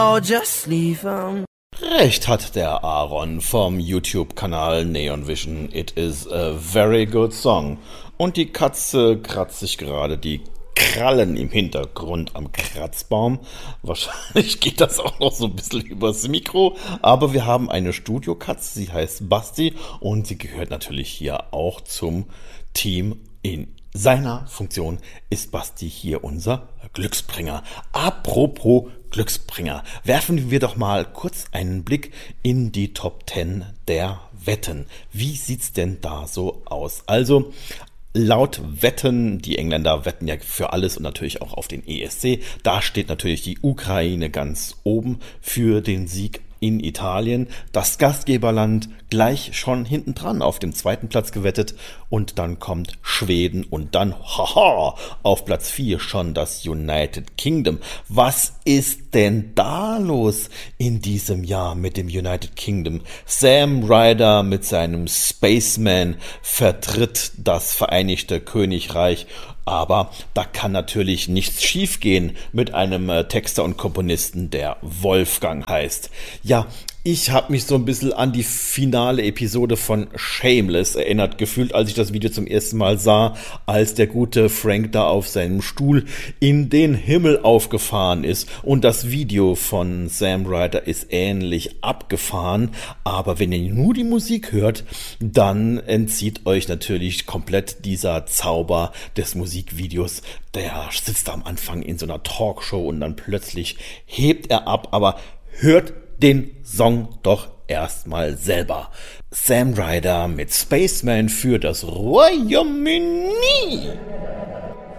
Oh, just leave 'em. Recht hat der Aaron vom YouTube-Kanal Neon Vision. It is a very good song. Und die Katze kratzt sich gerade die Krallen im Hintergrund am Kratzbaum. Wahrscheinlich geht das auch noch so ein bisschen übers Mikro. Aber wir haben eine Studiokatze, sie heißt Basti und sie gehört natürlich hier auch zum Team. In seiner Funktion ist Basti hier unser Glücksbringer. Apropos Glücksbringer, werfen wir doch mal kurz einen Blick in die Top 10 der Wetten. Wie sieht's denn da so aus? Also, laut Wetten, die Engländer wetten ja für alles und natürlich auch auf den ESC, da steht natürlich die Ukraine ganz oben für den Sieg in Italien. Das Gastgeberland gleich schon hinten dran auf dem zweiten Platz gewettet und dann kommt Schweden und dann, haha, auf Platz 4 schon das United Kingdom. Was ist denn da los in diesem Jahr mit dem United Kingdom? Sam Ryder mit seinem Spaceman vertritt das Vereinigte Königreich. Aber da kann natürlich nichts schiefgehen mit einem Texter und Komponisten, der Wolfgang heißt. Ja, ich habe mich so ein bisschen an die finale Episode von Shameless erinnert gefühlt, als ich das Video zum ersten Mal sah, als der gute Frank da auf seinem Stuhl in den Himmel aufgefahren ist. Und das Video von Sam Ryder ist ähnlich abgefahren, aber wenn ihr nur die Musik hört, dann entzieht euch natürlich komplett dieser Zauber des Musikvideos. Der sitzt am Anfang in so einer Talkshow und dann plötzlich hebt er ab, aber hört den Song doch erstmal selber. Sam Ryder mit Spaceman für das Royaume-Uni.